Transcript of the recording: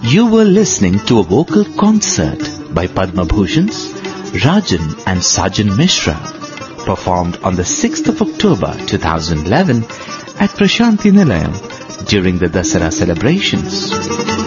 You were listening to a vocal concert by Padma Bhushans, Rajan and Sajan Mishra, performed on the 6th of October 2011 at Prashanti Nilayam during the Dasara celebrations.